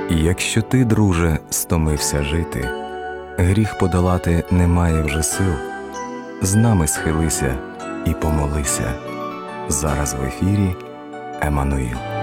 Якщо ти, друже, стомився жити, гріх подолати немає вже сил, з нами схилися і помолися. Зараз в ефірі Еммануїл.